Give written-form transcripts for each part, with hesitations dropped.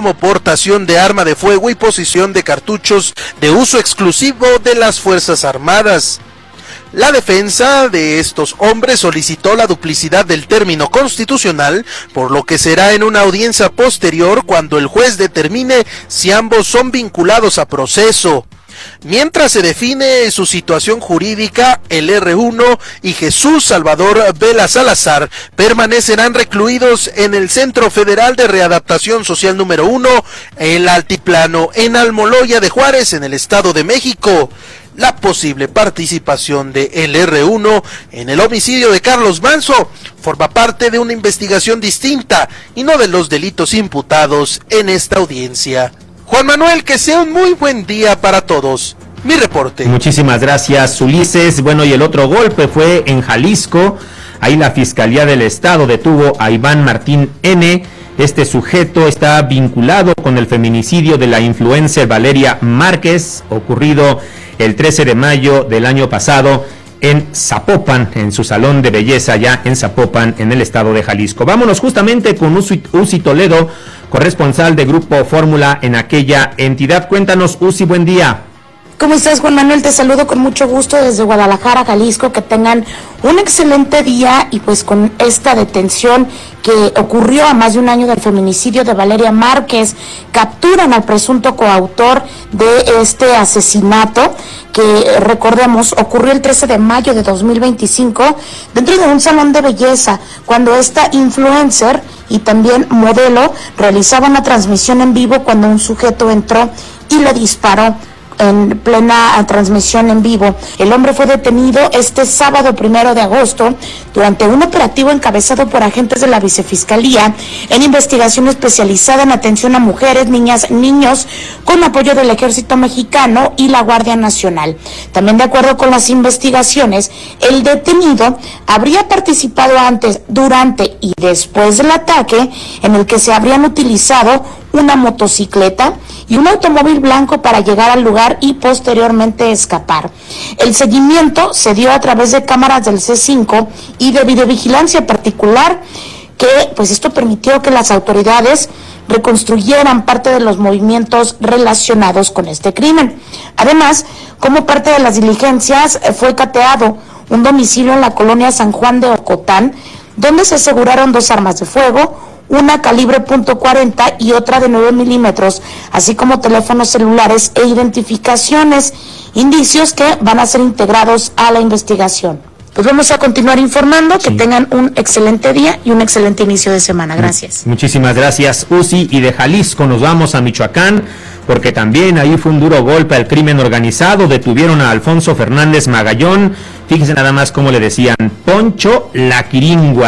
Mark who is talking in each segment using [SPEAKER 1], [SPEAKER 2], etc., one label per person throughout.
[SPEAKER 1] como portación de arma de fuego y posesión de cartuchos de uso exclusivo de las Fuerzas Armadas. La defensa de estos hombres solicitó la duplicidad del término constitucional, por lo que será en una audiencia posterior cuando el juez determine si ambos son vinculados a proceso. Mientras se define su situación jurídica, el R1 y Jesús Salvador Vela Salazar permanecerán recluidos en el Centro Federal de Readaptación Social número 1, el Altiplano, en Almoloya de Juárez, en el Estado de México. La posible participación de el R1 en el homicidio de Carlos Manzo forma parte de una investigación distinta y no de los delitos imputados en esta audiencia. Juan Manuel, que sea un muy buen día para todos. Mi reporte.
[SPEAKER 2] Muchísimas gracias, Ulises. Bueno, y el otro golpe fue en Jalisco. Ahí la Fiscalía del Estado detuvo a Iván Martín N. Este sujeto está vinculado con el feminicidio de la influencer Valeria Márquez, ocurrido el 13 de mayo del año pasado en Zapopan, en su salón de belleza ya en Zapopan, en el estado de Jalisco. Vámonos justamente con Uzi Toledo, corresponsal de Grupo Fórmula en aquella entidad. Cuéntanos, Uzi, buen día.
[SPEAKER 3] ¿Cómo estás, Juan Manuel? Te saludo con mucho gusto desde Guadalajara, Jalisco. Que tengan un excelente día y pues con esta detención que ocurrió a más de un año del feminicidio de Valeria Márquez, capturan al presunto coautor de este asesinato que, recordemos, ocurrió el 13 de mayo de 2025 dentro de un salón de belleza, cuando esta influencer y también modelo realizaba una transmisión en vivo cuando un sujeto entró y le disparó en plena transmisión en vivo. El hombre fue detenido este sábado 1 de agosto durante un operativo encabezado por agentes de la Vicefiscalía en investigación especializada en atención a mujeres, niñas, niños, con apoyo del Ejército Mexicano y la Guardia Nacional. También, de acuerdo con las investigaciones, el detenido habría participado antes, durante y después del ataque, en el que se habrían utilizado una motocicleta y un automóvil blanco para llegar al lugar y posteriormente escapar. El seguimiento se dio a través de cámaras del C5 y de videovigilancia particular, que pues esto permitió que las autoridades reconstruyeran parte de los movimientos relacionados con este crimen. Además, como parte de las diligencias, fue cateado un domicilio en la colonia San Juan de Ocotán, donde se aseguraron 2 armas de fuego, una calibre .40 y otra de 9 milímetros, así como teléfonos celulares e identificaciones, indicios que van a ser integrados a la investigación. Pues vamos a continuar informando, que tengan un excelente día y un excelente inicio de semana. Gracias.
[SPEAKER 2] Muchísimas gracias, Uzi. Y de Jalisco nos vamos a Michoacán, porque también ahí fue un duro golpe al crimen organizado. Detuvieron a Alfonso Fernández Magallón. Fíjense nada más cómo le decían, Poncho la Quiringua,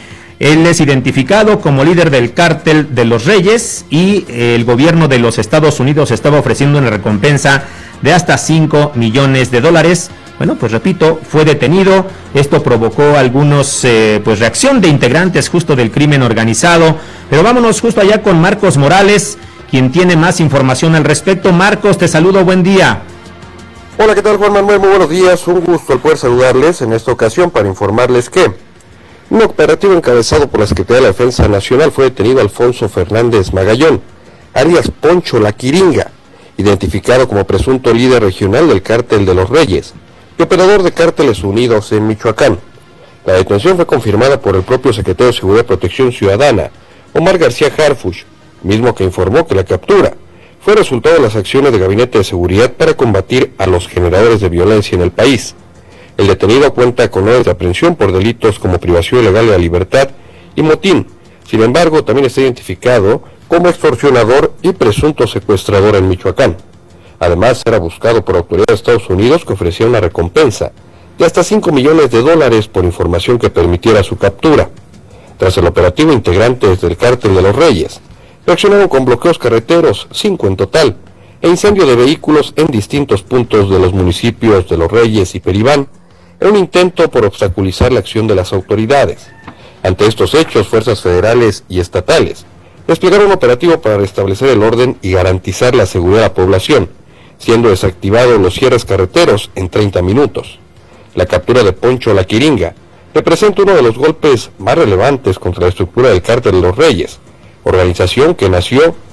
[SPEAKER 2] Él es identificado como líder del cártel de los Reyes y el gobierno de los Estados Unidos estaba ofreciendo una recompensa de hasta $5 millones. Bueno, pues repito, fue detenido. Esto provocó algunos, reacción de integrantes justo del crimen organizado. Pero vámonos justo allá con Marcos Morales, quien tiene más información al respecto. Marcos, te saludo, buen día.
[SPEAKER 4] Hola, ¿qué tal, Juan Manuel? Muy buenos días, un gusto el poder saludarles en esta ocasión para informarles que un operativo encabezado por la Secretaría de la Defensa Nacional fue detenido Alfonso Fernández Magallón, alias Poncho la Quiringa, identificado como presunto líder regional del Cártel de los Reyes y operador de Cárteles Unidos en Michoacán. La detención fue confirmada por el propio secretario de Seguridad y Protección Ciudadana, Omar García Harfuch, mismo que informó que la captura fue resultado de las acciones del Gabinete de Seguridad para combatir a los generadores de violencia en el país. El detenido cuenta con órdenes de aprehensión por delitos como privación ilegal de la libertad y motín. Sin embargo, también está identificado como extorsionador y presunto secuestrador en Michoacán. Además, era buscado por autoridades de Estados Unidos que ofrecían una recompensa de hasta $5 millones por información que permitiera su captura. Tras el operativo, integrantes del Cártel de los Reyes reaccionaron con bloqueos carreteros, 5 en total, e incendio de vehículos en distintos puntos de los municipios de Los Reyes y Peribán, en un intento por obstaculizar la acción de las autoridades. Ante estos hechos, fuerzas federales y estatales desplegaron un operativo para restablecer el orden y garantizar la seguridad de la población, siendo desactivados los cierres carreteros en 30 minutos. La captura de Poncho la Quiringa representa uno de los golpes más relevantes contra la estructura del Cártel de los Reyes, organización que nació